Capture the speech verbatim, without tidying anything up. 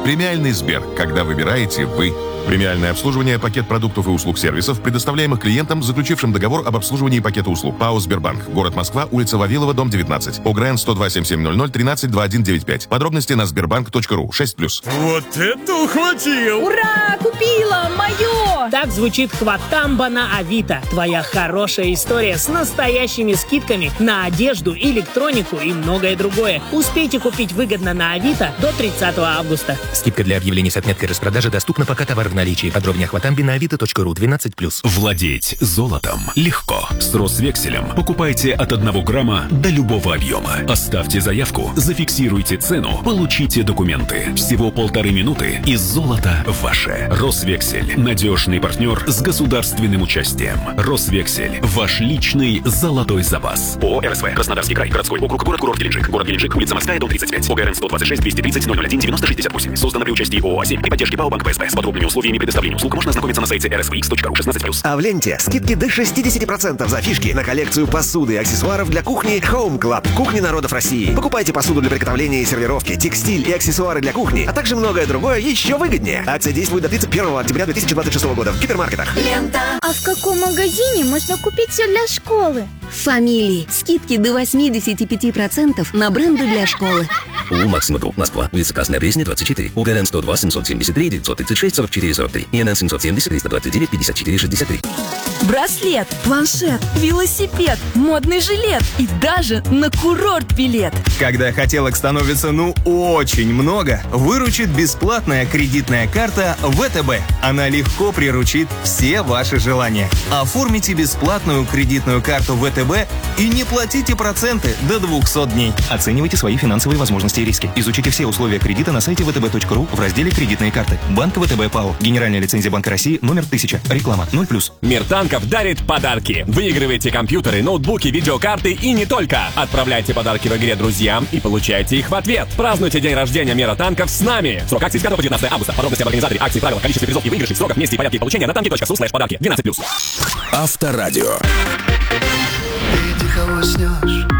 Премиальный Сбер, когда выбираете вы. Премиальное обслуживание, пакет продуктов и услуг сервисов, предоставляемых клиентам, заключившим договор об обслуживании пакета услуг. ПАО «Сбербанк». Город Москва, улица Вавилова, дом девятнадцать. ОГРН сто два семь семь ноль ноль тринадцать двадцать один девяносто пять. Подробности на сбербанк точка ру. шесть плюс. Вот это ухватил! Ура! Купила! Мое! Так звучит Хватамба на Авито. Твоя хорошая история с настоящими скидками на одежду, электронику и многое другое. Успейте купить выгодно на Авито до тридцатого августа. Скидка для объявлений с отметкой распродажи доступна, пока товар в наличии. Подробнее о Хватамбе на авито точка ру. двенадцать плюс. Владеть золотом легко. С Росвекселем покупайте от одного грамма до любого объема. Оставьте заявку, зафиксируйте цену, получите документы. Всего полторы минуты и золото ваше. Росвексель. Надежный партнер с государственным участием. Росвексель. Ваш личный золотой запас. ООО РСВ. Краснодарский край. Городской округ. Город-курорт Геленджик. Город Геленджик. Улица Морская, дом тридцать пять. ОГРН сто двадцать шесть двести тридцать ноль ноль один девяносто шестьдесят восемь. Создано при участии ООО «Семь» при поддержке ПАО «Банк ПСБ». С подробными условиями предоставления услуг можно ознакомиться на сайте эр эс ви икс точка ру. шестнадцать плюс. А в ленте скидки до шестьдесят процентов за фишки на коллекцию посуды и аксессуаров для кухни Home Club. Кухни народов России. Покупайте посуду для приготовления и сервировки, текстиль и аксессуары для кухни, а также многое другое еще выгоднее. Акция действует до тридцать первого октября две тысячи двадцать шестого года в гипермаркетах. Лента. А в каком магазине можно купить все для школы? В Фамилии. Скидки до восемьдесят пять процентов на бренды для школы. У Максима Групп, Москва, улица Красная Пресня, двадцать четыре. УГРН сто два семьсот семьдесят три девятьсот тридцать шесть сорок четыре сорок три. ИНН семьсот семьдесят триста двадцать девять пятьдесят четыре шестьдесят три. Браслет, планшет, велосипед, модный жилет и даже на курорт билет. Когда хотелок становится ну очень много, выручит бесплатная кредитная карта вэ тэ бэ. Она легко приручит все ваши желания. Оформите бесплатную кредитную карту вэ тэ бэ и не платите проценты до двухсот дней. Оценивайте свои финансовые возможности и риски. Изучите все условия кредита на сайте вэ тэ бэ точка ру в разделе «Кредитные карты». Банк вэ тэ бэ ПАО. Генеральная лицензия Банка России номер тысяча. Реклама ноль плюс. Мир танков дарит подарки. Выигрывайте компьютеры, ноутбуки, видеокарты и не только. Отправляйте подарки в игре друзьям и получайте их в ответ. Празднуйте день рождения Мира танков с нами. Срок акции с пятого по девятнадцатое августа. Подробности об организаторе акции, правила, количестве призов и выигрышей, сроках, месте и порядке получения на танки точка су слэш подарки. двенадцать плюс. Авторадио. Ты тихо уснешь.